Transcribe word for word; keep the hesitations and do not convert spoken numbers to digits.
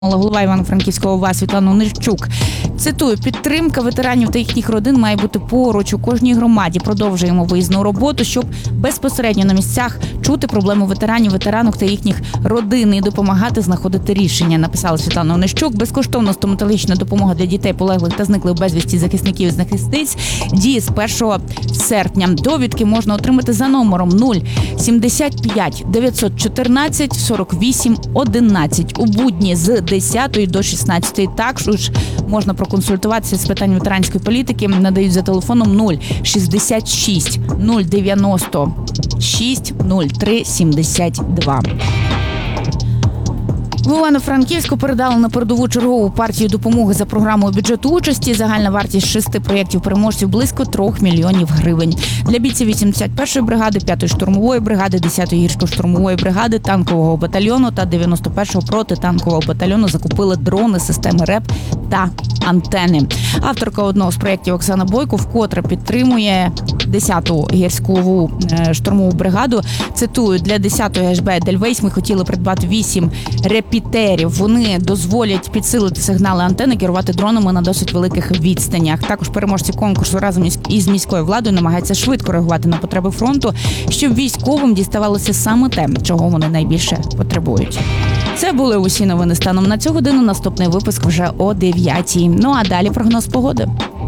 Голова Івано-Франківського ОВА Світлана Онищук. Цитую: підтримка ветеранів та їхніх родин має бути поруч у кожній громаді. Продовжуємо виїзну роботу, щоб безпосередньо на місцях чути проблеми ветеранів, ветеранок та їхніх родин і допомагати знаходити рішення, написала Світлана Онищук. Безкоштовна стоматологічна допомога для дітей, полеглих та зниклих безвісті захисників і захисниць діє з першого серпня. Довідки можна отримати за номером нуль сімдесят п'ять дев'ятсот чотирнадцять сорок вісім одинадцять у будні з десятої до шістнадцятої. Також можна проконсультуватися з питань ветеранської політики. Надають за телефоном нуль шістдесят шість нуль дев'яносто шість нуль три сімдесят два. В Івано-Франківську передали на передову чергову партію допомоги за програмою бюджету участі. Загальна вартість шести проєктів переможців близько трьох мільйонів гривень. Для бійців вісімдесят першої бригади, п'ятої штурмової бригади, десятої гірсько-штурмової бригади, танкового батальйону та дев'яносто першого протитанкового батальйону закупили дрони, системи РЕП та антени. Авторка одного з проєктів Оксана Бойко вкотре підтримує десяту гірську штурмову бригаду. Цитую: для десятої ГШБ Едельвейс ми хотіли придбати вісім репітерів. Вони дозволять підсилити сигнали антени, керувати дронами на досить великих відстанях. Також переможці конкурсу разом із міською владою намагаються швидко реагувати на потреби фронту, щоб військовим діставалося саме те, чого вони найбільше потребують. Це були усі новини станом на цю годину. Наступний випуск вже о дев'ятій. Ну а далі прогноз погоди.